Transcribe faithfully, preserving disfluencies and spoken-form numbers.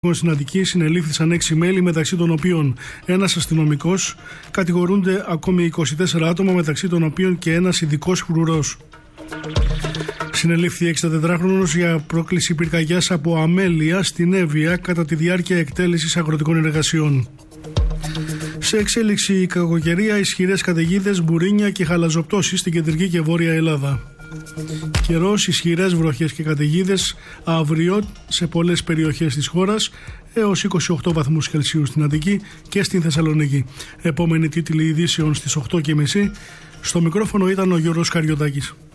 Στην Αττική συνελήφθησαν έξι μέλη, μεταξύ των οποίων ένας αστυνομικός. Κατηγορούνται ακόμη είκοσι τέσσερα άτομα, μεταξύ των οποίων και ένας ειδικός φρουρός. Συνελήφθη εξηντατετράχρονος για πρόκληση πυρκαγιάς από αμέλεια στην Εύβοια κατά τη διάρκεια εκτέλεσης αγροτικών εργασιών. Σε εξέλιξη η κακοκαιρία, ισχυρές καταιγίδες, μπουρίνια και χαλαζοπτώσεις στην κεντρική και βόρεια Ελλάδα. Καιρός, ισχυρές βροχές και καταιγίδες αύριο σε πολλές περιοχές της χώρας έως είκοσι οκτώ βαθμούς Κελσίου στην Αττική και στην Θεσσαλονίκη. Επόμενη τίτλοι ειδήσεων στις οκτώ και μισή. Στο μικρόφωνο ήταν ο Γιώργος Καριωτάκης.